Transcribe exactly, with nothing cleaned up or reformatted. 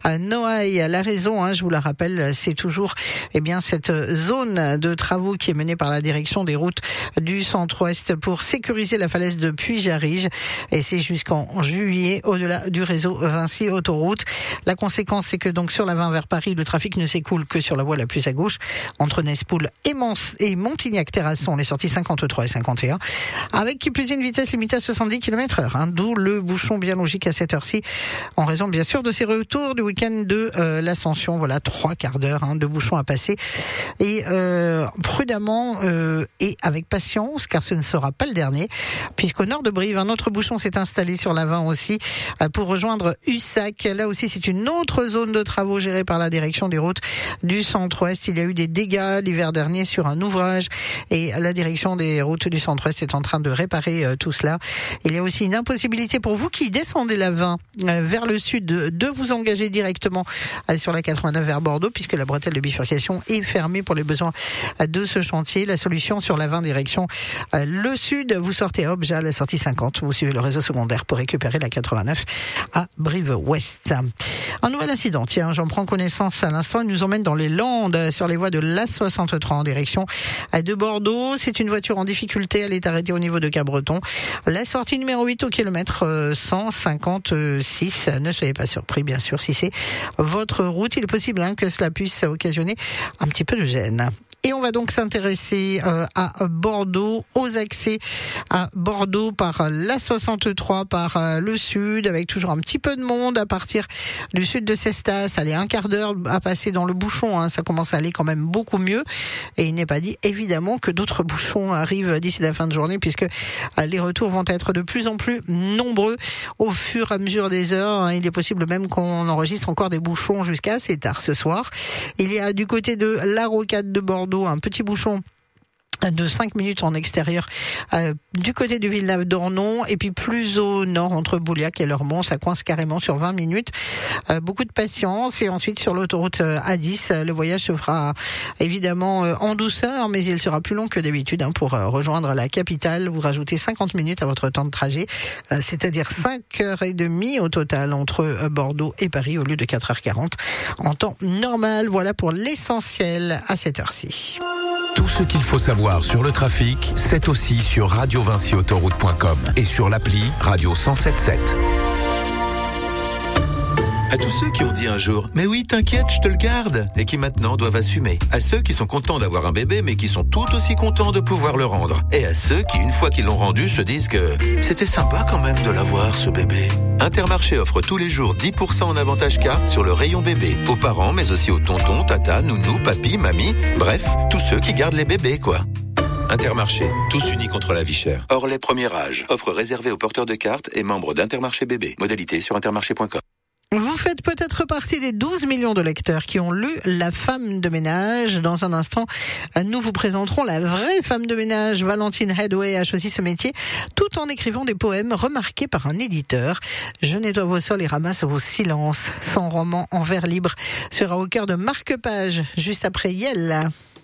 à Noailles. La raison, hein, je vous la rappelle, c'est toujours eh bien cette zone de travaux qui est menée par la direction des routes du centre-ouest pour sécuriser la falaise de Puy-Jarige. Et c'est jusqu'en juillet, au-delà du réseau Vinci Autoroute. La conséquence, c'est que donc sur la vingt vers Paris, le trafic ne s'écoule que sur la voie la plus à gauche, entre Nespoul et, Mons et Montignac-Terrasson, les sorties cinquante-trois et cinquante et un, avec qui plus une vitesse limitée à soixante-dix kilomètres heure, hein, d'où le bouchon bien logique à cette heure-ci, en raison bien sûr de ces retours du week-end de euh, l'Ascension. Voilà, trois quarts d'heure hein, de bouchon à passer. Et euh, prudemment euh, et avec patience, car ce ne sera pas le dernier, puisqu'au nord de Brive, un autre bouchon s'est installé sur la vingt aussi, euh, pour rejoindre Ussac. Là aussi, c'est une autre zone de travaux gérée par la direction des routes du centre-ouest. Il y a eu des dégâts l'hiver dernier sur un ouvrage et la direction des routes du centre-ouest est en train de réparer euh, tout cela. Il y a aussi une impossibilité pour vous qui descendez la vingt euh, vers le sud de, de vous engager directement euh, sur la quatre-vingt-neuf vers Bordeaux, puisque la bretelle de bifurcation est fermée pour les besoins euh, de ce chantier. La solution sur la vingt direction euh, le sud, vous sortez à Obja, la sortie cinquante, vous suivez le réseau secondaire pour récupérer la quatre-vingt-neuf à Brive-Ouest. Un nouvel incident, tiens, j'en prends connaissance à l'instant, il nous emmène dans les Landes, sur les voies de l'A soixante-trois en direction de Bordeaux. C'est une voiture en difficulté, elle est arrêtée au niveau de Cabreton. La sortie numéro huit au kilomètre cent cinquante-six. Ne soyez pas surpris, bien sûr, si c'est votre route. Il est possible hein, que cela puisse occasionner un petit peu de gêne. Et on va donc s'intéresser euh, à Bordeaux, aux accès à Bordeaux par l'A soixante-trois, par euh, le sud, avec toujours un petit peu de monde à partir du sud de Cestas. Allez, un quart d'heure à passer dans le bouchon, hein, ça commence à aller quand même beaucoup mieux. Et il n'est pas dit, évidemment, que d'autres bouchons arrivent d'ici la fin de journée, puisque euh, les retours vont être de plus en plus nombreux au fur et à mesure des heures. Il est possible même qu'on enregistre encore des bouchons jusqu'à assez tard ce soir. Il y a du côté de la Rocade de Bordeaux un petit bouchon de cinq minutes en extérieur euh, du côté du Villeneuve-d'Ornon, et puis plus au nord entre Bouliac et Lormont, ça coince carrément sur vingt minutes. Euh, beaucoup de patience, et ensuite sur l'autoroute A dix, le voyage se fera évidemment euh, en douceur, mais il sera plus long que d'habitude hein, pour euh, rejoindre la capitale. Vous rajoutez cinquante minutes à votre temps de trajet, euh, c'est-à-dire cinq heures trente au total entre euh, Bordeaux et Paris au lieu de quatre heures quarante en temps normal. Voilà pour l'essentiel à cette heure-ci. Tout ce qu'il faut savoir sur le trafic, c'est aussi sur radio vinci autoroute point com et sur l'appli Radio cent sept sept. À tous ceux qui ont dit un jour « Mais oui, t'inquiète, je te le garde » et qui maintenant doivent assumer. À ceux qui sont contents d'avoir un bébé mais qui sont tout aussi contents de pouvoir le rendre. Et à ceux qui, une fois qu'ils l'ont rendu, se disent que c'était sympa quand même de l'avoir, ce bébé. Intermarché offre tous les jours dix pour cent en avantage carte sur le rayon bébé. Aux parents, mais aussi aux tontons, tata, nounou, papy, mamie. Bref, tous ceux qui gardent les bébés, quoi. Intermarché, tous unis contre la vie chère. Hors les premiers âges. Offre réservée aux porteurs de cartes et membres d'Intermarché bébé. Modalité sur intermarché point com. Vous faites peut-être partie des douze millions de lecteurs qui ont lu La femme de ménage. Dans un instant, nous vous présenterons la vraie femme de ménage. Valentine Headway a choisi ce métier tout en écrivant des poèmes remarqués par un éditeur. Je nettoie vos sols et ramasse vos silences. Son roman en vers libre sera au cœur de Marque-Page, juste après Yel.